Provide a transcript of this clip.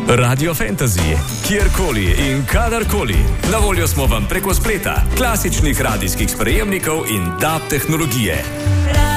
Radio Fantasy, kjerkoli in kadarkoli. Na voljo smo vam preko spleta, klasičnih radijskih sprejemnikov in DAB tehnologije.